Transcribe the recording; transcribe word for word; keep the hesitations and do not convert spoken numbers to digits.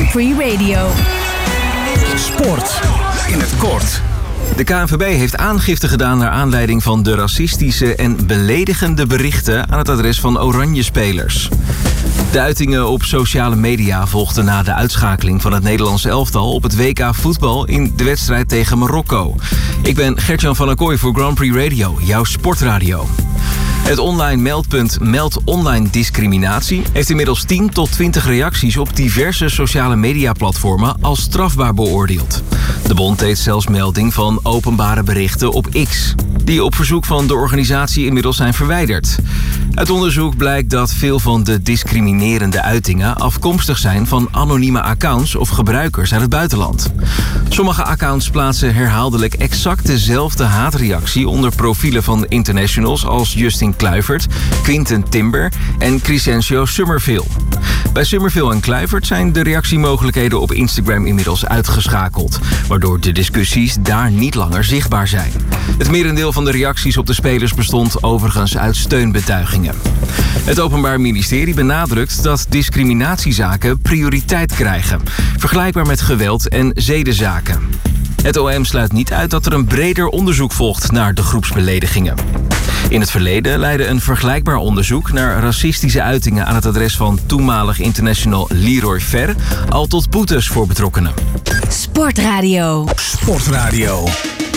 Prix Radio. Sport in het kort. De K N V B heeft aangifte gedaan naar aanleiding van de racistische en beledigende berichten aan het adres van Oranje-spelers. De uitingen op sociale media volgden na de uitschakeling van het Nederlandse elftal op het W K voetbal in de wedstrijd tegen Marokko. Ik ben Gertjan van der Kooi voor Grand Prix Radio, jouw sportradio. Het online meldpunt Meld Online Discriminatie heeft inmiddels tien tot twintig reacties op diverse sociale mediaplatformen als strafbaar beoordeeld. De bond deed zelfs melding van openbare berichten op X, die op verzoek van de organisatie inmiddels zijn verwijderd. Uit onderzoek blijkt dat veel van de discriminerende uitingen afkomstig zijn van anonieme accounts of gebruikers uit het buitenland. Sommige accounts plaatsen herhaaldelijk exact dezelfde haatreactie onder profielen van internationals als Justin Kluivert, Quinten Timber en Crescencio Summerville. Bij Summerville en Kluivert zijn de reactiemogelijkheden op Instagram inmiddels uitgeschakeld, waardoor de discussies daar niet langer zichtbaar zijn. Het merendeel van de reacties op de spelers bestond overigens uit steunbetuigingen. Het Openbaar Ministerie benadrukt dat discriminatiezaken prioriteit krijgen, vergelijkbaar met geweld en zedenzaken. Het O M sluit niet uit dat er een breder onderzoek volgt naar de groepsbeledigingen. In het verleden leidde een vergelijkbaar onderzoek naar racistische uitingen aan het adres van toenmalig international Leroy Fer al tot boetes voor betrokkenen. Sportradio. Sportradio.